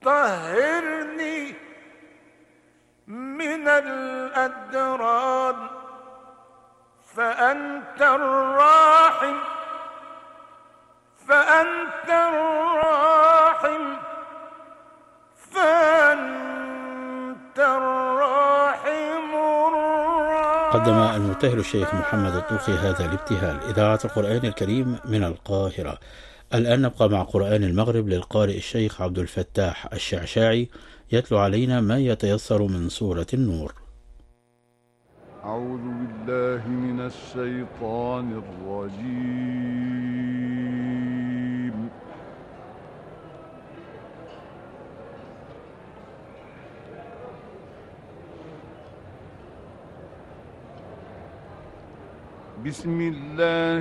طهرني من الأدران فأنت الراحم فأنت الراحم فأنت الراحم قدم المبتهل الشيخ محمد الطوخي هذا الابتهال. إذاعة القرآن الكريم من القاهرة. الآن نبقى مع قرآن المغرب للقارئ الشيخ عبد الفتاح الشعشاعي، يتلو علينا ما يتيسر من سورة النور. أعوذ بالله من الشيطان الرجيم. بسم الله